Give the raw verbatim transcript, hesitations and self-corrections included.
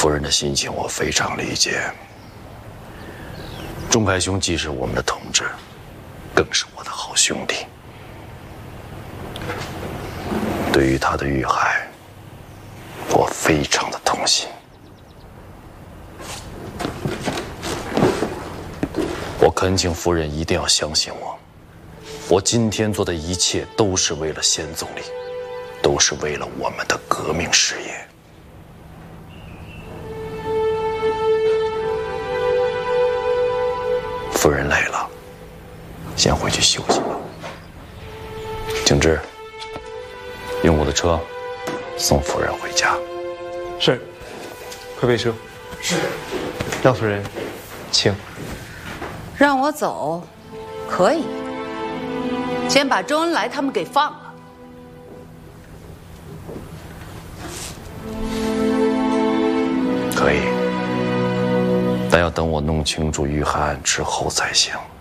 夫人的心情我非常理解。仲恺兄既是我们的同志，更是我的好兄弟。对于他的遇害，我非常的痛心。我恳请夫人一定要相信我，我今天做的一切都是为了先总理，都是为了我们的革命事业。夫人累了，先回去休息吧。景之，用我的车送夫人回家。 是，快备车。是，廖夫人，请。 让我走，可以。先把周恩来他们给放了。 可以，但要等我弄清楚遇害案之后才行。